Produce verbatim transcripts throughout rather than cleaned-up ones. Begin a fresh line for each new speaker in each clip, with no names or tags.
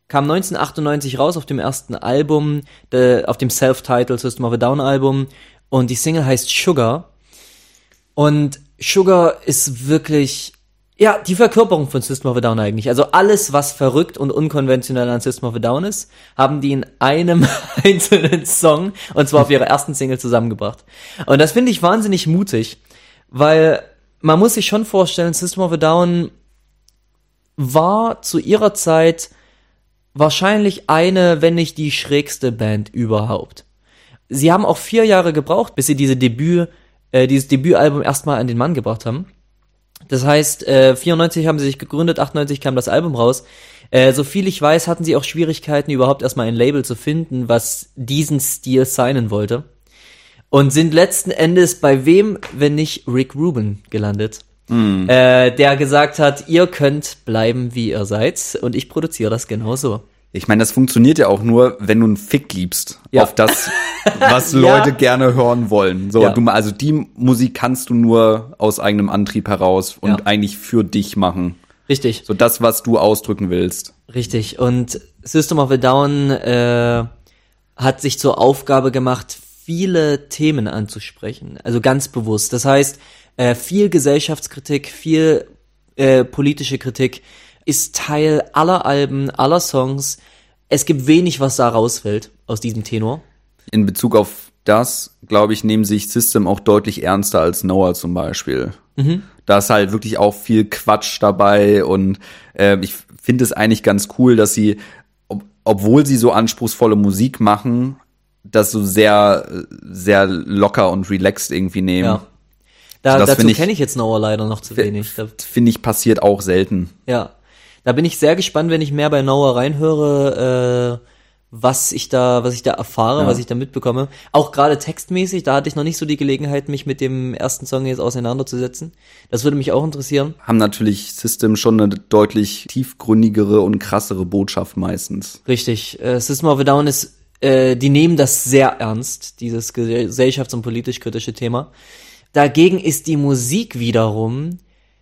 kam neunzehnhundertachtundneunzig raus auf dem ersten Album, de, auf dem Self-Titled System of a Down Album, und die Single heißt Sugar. Und Sugar ist wirklich, ja, die Verkörperung von System of a Down eigentlich. Also alles, was verrückt und unkonventionell an System of a Down ist, haben die in einem einzelnen Song, und zwar auf ihrer ersten Single, zusammengebracht. Und das finde ich wahnsinnig mutig, weil man muss sich schon vorstellen, System of a Down war zu ihrer Zeit wahrscheinlich eine, wenn nicht die schrägste Band überhaupt. Sie haben auch vier Jahre gebraucht, bis sie diese Debüt, äh, dieses Debütalbum erstmal an den Mann gebracht haben. Das heißt, äh, vierundneunzig haben sie sich gegründet, achtundneunzig kam das Album raus. Äh, so viel ich weiß, hatten sie auch Schwierigkeiten, überhaupt erstmal ein Label zu finden, was diesen Stil signen wollte. Und sind letzten Endes bei wem, wenn nicht Rick Rubin, gelandet. Mm. Äh, der gesagt hat, ihr könnt bleiben, wie ihr seid, und ich produziere das genauso.
Ich meine, das funktioniert ja auch nur, wenn du einen Fick gibst
ja.
auf das, was Leute ja. gerne hören wollen. So,
ja.
du, also die Musik kannst du nur aus eigenem Antrieb heraus und ja. eigentlich für dich machen.
Richtig.
So das, was du ausdrücken willst.
Richtig. Und System of a Down äh, hat sich zur Aufgabe gemacht, viele Themen anzusprechen. Also ganz bewusst. Das heißt, äh, viel Gesellschaftskritik, viel äh, politische Kritik ist Teil aller Alben, aller Songs. Es gibt wenig, was da rausfällt aus diesem Tenor.
In Bezug auf das, glaube ich, nehmen sich System auch deutlich ernster als Noah zum Beispiel. Mhm. Da ist halt wirklich auch viel Quatsch dabei, und äh, ich finde es eigentlich ganz cool, dass sie, ob, obwohl sie so anspruchsvolle Musik machen, das so sehr, sehr locker und relaxed irgendwie nehmen.
Ja. Da, also dazu kenne ich jetzt Noah leider noch zu wenig.
Finde ich, passiert auch selten.
Ja. Da bin ich sehr gespannt, wenn ich mehr bei Noah reinhöre, äh, was ich da, was ich da erfahre, ja. was ich da mitbekomme. Auch gerade textmäßig, da hatte ich noch nicht so die Gelegenheit, mich mit dem ersten Song jetzt auseinanderzusetzen. Das würde mich auch interessieren.
Haben natürlich System schon eine deutlich tiefgründigere und krassere Botschaft meistens.
Richtig. Äh, System of a Down ist, äh, die nehmen das sehr ernst, dieses gesellschafts- und politisch-kritische Thema. Dagegen ist die Musik wiederum,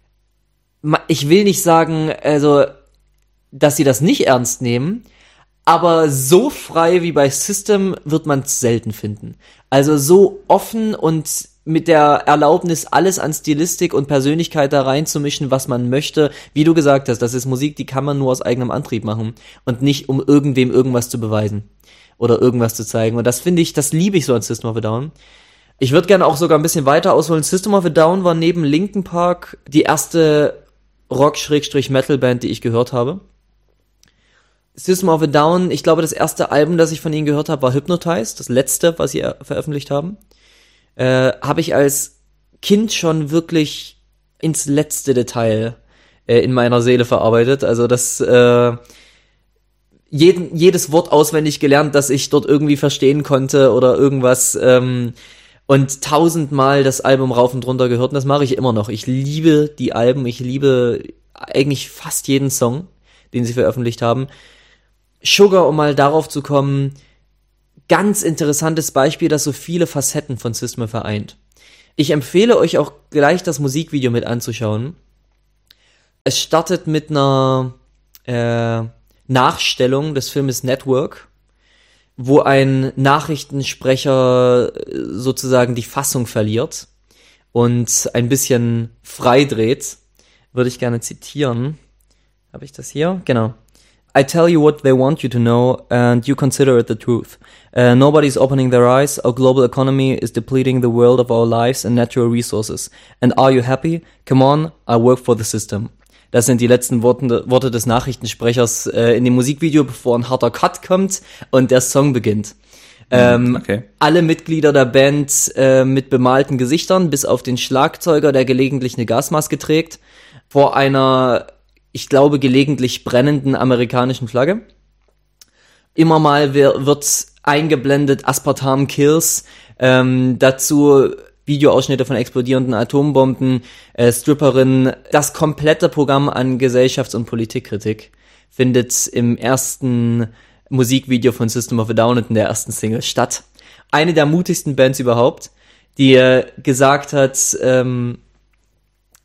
ich will nicht sagen, also, dass sie das nicht ernst nehmen, aber so frei wie bei System wird man es selten finden. Also so offen und mit der Erlaubnis, alles an Stilistik und Persönlichkeit da reinzumischen, was man möchte. Wie du gesagt hast, das ist Musik, die kann man nur aus eigenem Antrieb machen und nicht, um irgendwem irgendwas zu beweisen oder irgendwas zu zeigen. Und das finde ich, das liebe ich so an System of a Down. Ich würde gerne auch sogar ein bisschen weiter ausholen. System of a Down war neben Linkin Park die erste Rock-Metal-Band, die ich gehört habe. System of a Down, ich glaube, das erste Album, das ich von ihnen gehört habe, war Hypnotize, das letzte, was sie er- veröffentlicht haben. Äh, habe ich als Kind schon wirklich ins letzte Detail äh, in meiner Seele verarbeitet. Also das äh, jeden, jedes Wort auswendig gelernt, das ich dort irgendwie verstehen konnte oder irgendwas. Ähm, und tausendmal das Album rauf und runter gehört, und das mache ich immer noch. Ich liebe die Alben, ich liebe eigentlich fast jeden Song, den sie veröffentlicht haben. Sugar, um mal darauf zu kommen, ganz interessantes Beispiel, das so viele Facetten von System vereint. Ich empfehle euch auch gleich das Musikvideo mit anzuschauen. Es startet mit einer äh, Nachstellung des Filmes Network, wo ein Nachrichtensprecher sozusagen die Fassung verliert und ein bisschen freidreht. Würde ich gerne zitieren. Habe ich das hier? Genau. I tell you what they want you to know, and you consider it the truth. Uh, nobody's opening their eyes. Our global economy is depleting the world of our lives and natural resources. And are you happy? Come on, I work for the system. Das sind die letzten Worte, Worte des Nachrichtensprechers äh, in dem Musikvideo, bevor ein harter Cut kommt und der Song beginnt. Ähm, okay. Alle Mitglieder der Band äh, mit bemalten Gesichtern, bis auf den Schlagzeuger, der gelegentlich eine Gasmaske trägt, vor einer, ich glaube, gelegentlich brennenden amerikanischen Flagge. Immer mal wird eingeblendet Aspartam Kills, ähm, dazu Videoausschnitte von explodierenden Atombomben, äh, Stripperinnen. Das komplette Programm an Gesellschafts- und Politikkritik findet im ersten Musikvideo von System of a Down und in der ersten Single statt. Eine der mutigsten Bands überhaupt, die äh, gesagt hat, ähm,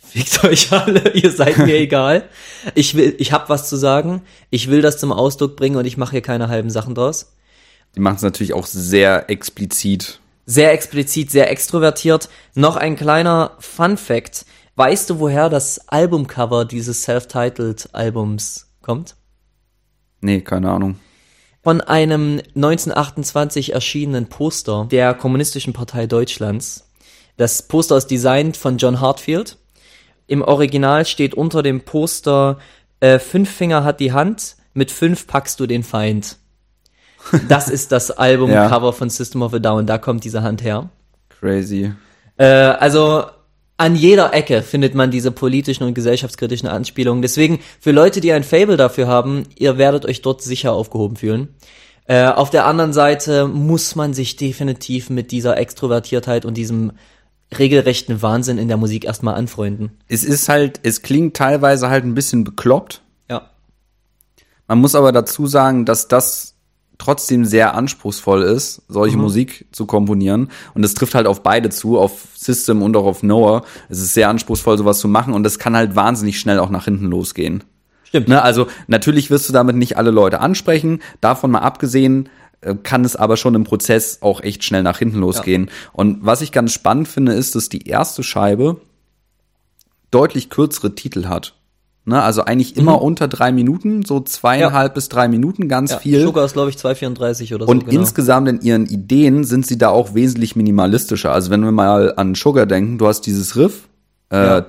fickt euch alle, ihr seid mir egal. Ich will, ich hab was zu sagen, ich will das zum Ausdruck bringen und ich mache hier keine halben Sachen draus.
Die machen es natürlich auch sehr explizit.
Sehr explizit, sehr extrovertiert. Noch ein kleiner Fun-Fact. Weißt du, woher das Albumcover dieses Self-Titled-Albums kommt?
Nee, keine Ahnung.
Von einem neunzehnhundertachtundzwanzig erschienenen Poster der Kommunistischen Partei Deutschlands. Das Poster ist designt von John Hartfield. Im Original steht unter dem Poster, äh, fünf Finger hat die Hand, mit fünf packst du den Feind. Das ist das Albumcover ja. von System of a Down, da kommt diese Hand her.
Crazy.
Äh, also an jeder Ecke findet man diese politischen und gesellschaftskritischen Anspielungen. Deswegen, für Leute, die ein Faible dafür haben, ihr werdet euch dort sicher aufgehoben fühlen. Äh, auf der anderen Seite muss man sich definitiv mit dieser Extrovertiertheit und diesem regelrechten Wahnsinn in der Musik erstmal anfreunden.
Es ist halt, es klingt teilweise halt ein bisschen bekloppt.
Ja.
Man muss aber dazu sagen, dass das trotzdem sehr anspruchsvoll ist, solche mhm. Musik zu komponieren. Und das trifft halt auf beide zu, auf System und auch auf Noah. Es ist sehr anspruchsvoll, sowas zu machen und das kann halt wahnsinnig schnell auch nach hinten losgehen.
Stimmt.
Ne? Also natürlich wirst du damit nicht alle Leute ansprechen. Davon mal abgesehen kann es aber schon im Prozess auch echt schnell nach hinten losgehen. Ja. Und was ich ganz spannend finde, ist, dass die erste Scheibe deutlich kürzere Titel hat. Ne, also eigentlich immer mhm. unter drei Minuten, so zweieinhalb ja. bis drei Minuten, ganz
ja,
viel.
Sugar ist, glaube ich, zwei vierunddreißig oder so.
Und genau. insgesamt in ihren Ideen sind sie da auch wesentlich minimalistischer. Also wenn wir mal an Sugar denken, du hast dieses Riff. So,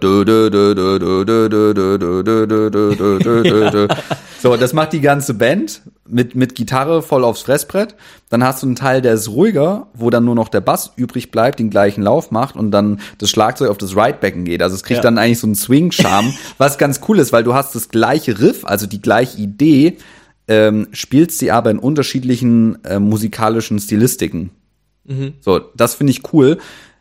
das macht die ganze Band mit mit Gitarre voll aufs Fressbrett. Dann hast du einen Teil, der ist ruhiger, wo dann nur noch der Bass übrig bleibt, den gleichen Lauf macht und dann das Schlagzeug auf das Ridebecken geht. Also es kriegt ja. dann eigentlich so einen Swing-Charme, was ganz cool ist, weil du hast das gleiche Riff, also die gleiche Idee, ähm, spielst sie aber in unterschiedlichen äh, musikalischen Stilistiken. Mhm. So, das finde ich cool.